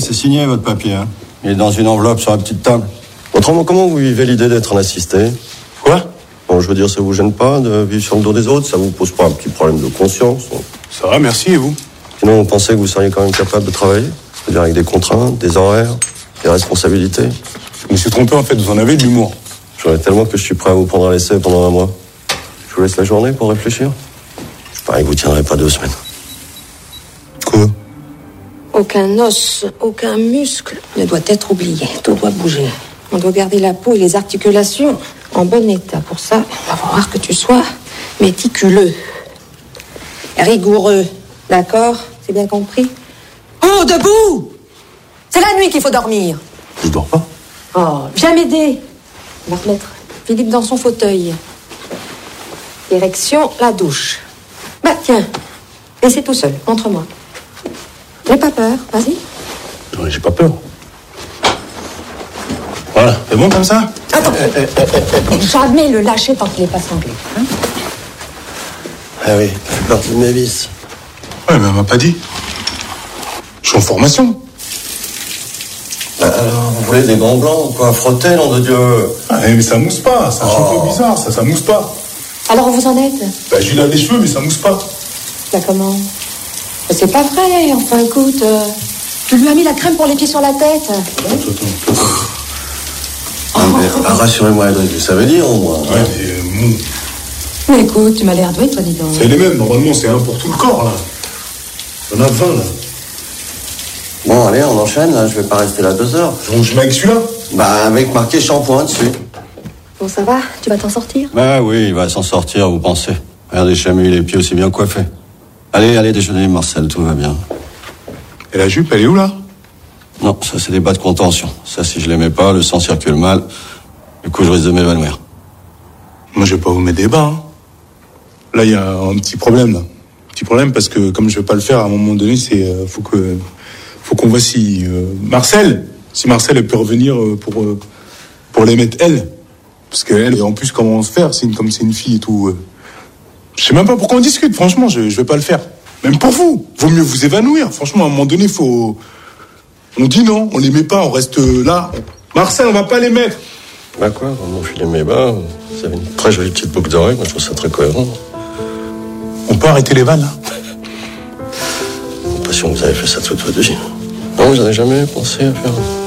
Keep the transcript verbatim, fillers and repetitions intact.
c'est signé votre papier, hein. Il est dans une enveloppe sur la petite table. Autrement, comment vous vivez l'idée d'être un assisté? Quoi? Bon, je veux dire, ça vous gêne pas de vivre sur le dos des autres? Ça vous pose pas un petit problème de conscience? Ça va, merci, et vous? Sinon, vous pensez que vous seriez quand même capable de travailler? C'est-à-dire avec des contraintes, des horaires, des responsabilités? Je me suis trompé, en fait, vous en avez de l'humour. J'en ai tellement que je suis prêt à vous prendre à l'essai pendant un mois. Je vous laisse la journée pour réfléchir. Je parie que vous tiendrez pas deux semaines. Quoi? Aucun os, aucun muscle ne doit être oublié. Tout doit bouger. On doit garder la peau et les articulations en bon état. Pour ça, il va falloir que tu sois méticuleux, rigoureux. D'accord? C'est bien compris? Oh, debout! C'est la nuit qu'il faut dormir. Je dors pas. Oh, viens m'aider. On va remettre Philippe dans son fauteuil. Direction, la douche. Bah, tiens. Et c'est tout seul, montre-moi. N'aie pas peur, vas-y. Non, j'ai pas peur. Voilà, c'est bon comme ça? Attends, euh, euh, euh, jamais le lâcher tant qu'il n'est pas sanglé. Hein? Ah oui, ça fait partie de mes vices. Ouais, mais elle m'a pas dit. Je suis en formation. Bah, alors, vous voulez des gants blancs, quoi, frotter, nom de Dieu? Ah, mais ça mousse pas, c'est un shampoo bizarre, ça, ça mousse pas. Alors, vous en êtes? Bah, j'ai là des cheveux, mais ça mousse pas. Bah, comment? Mais c'est pas vrai, enfin, écoute. Euh, tu lui as mis la crème pour les pieds sur la tête. Attends, attends, attends. Ah, mais, ah, rassurez-moi, Edric, vous savez lire, au moins. Ouais, mais euh, mou. Mais écoute, tu m'as l'air doué, toi, dis donc. C'est les mêmes, normalement, c'est un pour tout le corps, là. Il y en a vingt, là. Bon, allez, on enchaîne, là, je vais pas rester là deux heures. Donc, je mets avec celui-là? Bah, avec marqué shampoing dessus. Bon, ça va? Tu vas t'en sortir? Bah oui, il va s'en sortir, vous pensez. Regardez, Chamu, les pieds aussi bien coiffés. Allez, allez, déjeuner, Marcel, tout va bien. Et la jupe, elle est où, là? Non, ça, c'est des bas de contention. Ça, si je les mets pas, le sang circule mal. Du coup, je risque de m'évanouir. Moi, je vais pas vous mettre des bas, hein. Là, il y a un petit problème, là. Petit problème, parce que comme je vais pas le faire, à un moment donné, c'est... Euh, faut que... Faut qu'on voit si... Euh, Marcel Si Marcel, elle peut revenir euh, pour... Euh, pour les mettre, elle. Parce qu'elle, et en plus, comment on se faire, c'est une, comme c'est une fille et tout... Euh, je sais même pas pourquoi on discute, franchement, je, je vais pas le faire. Même pour vous. Vaut mieux vous évanouir. Franchement, à un moment donné, faut... On dit non, on les met pas, on reste là. Marcel, on va pas les mettre. Bah quoi, mon filet mes bas, vous avez une très jolie petite boucle d'oreille, moi je trouve ça très cohérent. On peut arrêter les vannes, là? J'ai l'impression que vous avez fait ça toute votre vie. Non, vous n'avez jamais pensé à faire